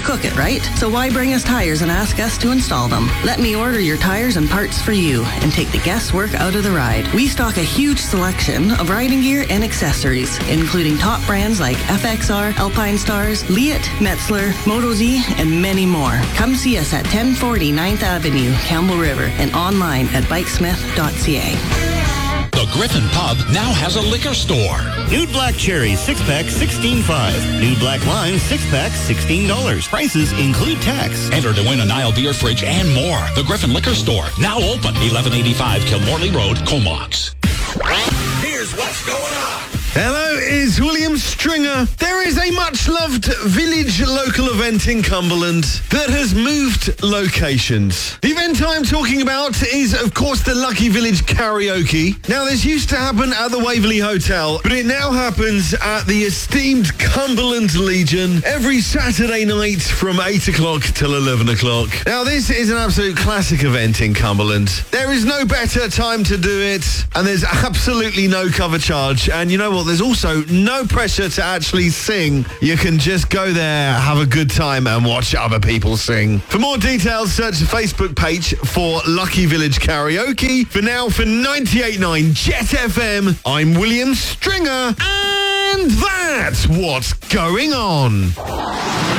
cook it, right? So why bring us tires and ask us to install them? Let me order your tires and parts for you and take the guesswork out of the ride. We stock a huge selection of riding gear and accessories, including top brands like FXR, Alpine Stars, Leatt, Metzler, Moto-Z, and many more. Come see us at 1040 9th Avenue, Campbell River, and online at bikesmith.ca. The Griffin Pub now has a liquor store. Nude Black Cherry 6-pack $16.5. Nude Black Lime 6-pack $16. Prices include tax. Enter to win a Nile beer fridge and more. The Griffin Liquor Store, now open, 1185 Kilmorley Road, Comox. Here's what's going on. Hello, it's William Stringer. There is a much-loved village local event in Cumberland that has moved locations. The event I'm talking about is, of course, the Lucky Village Karaoke. Now, this used to happen at the Waverley Hotel, but it now happens at the esteemed Cumberland Legion every Saturday night from 8 o'clock till 11 o'clock. Now, this is an absolute classic event in Cumberland. There is no better time to do it, and there's absolutely no cover charge. And you know what? There's also no pressure to actually sing. You can just go there, have a good time, and watch other people sing. For more details, search the Facebook page for Lucky Village Karaoke. For now, for 98.9 Jet FM, I'm William Stringer, and that's what's going on.